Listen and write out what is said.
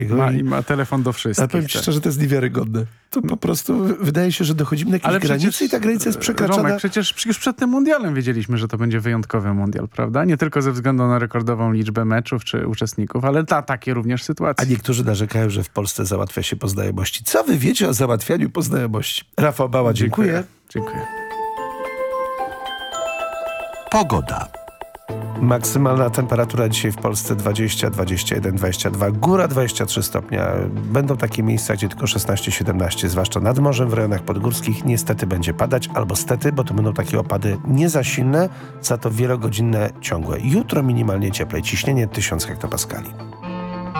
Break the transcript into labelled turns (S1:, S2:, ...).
S1: Ma telefon do
S2: Ale
S1: wszystkich.
S2: powiem ci szczerze, to jest niewiarygodne. To po prostu wydaje się, że dochodzimy do jakiejś granicy i ta granica jest przekraczana.
S1: Romek, przecież już przed tym mundialem wiedzieliśmy, że to będzie wyjątkowy mundial, prawda? Nie tylko ze względu na rekordową liczbę meczów czy uczestników, ale takie również sytuacje.
S2: A niektórzy narzekają, że w Polsce załatwia się po znajomości. Co wy wiecie o załatwianiu po znajomości? Rafał Bała, dziękuję.
S1: Dziękuję.
S2: Pogoda. Maksymalna temperatura dzisiaj w Polsce 20, 21, 22, góra 23 stopnia. Będą takie miejsca, gdzie tylko 16-17, zwłaszcza nad morzem, w rejonach podgórskich. Niestety będzie padać, albo stety, bo to będą takie opady nie za silne, za to wielogodzinne, ciągłe. Jutro minimalnie cieplej, ciśnienie 1000 hektopaskali.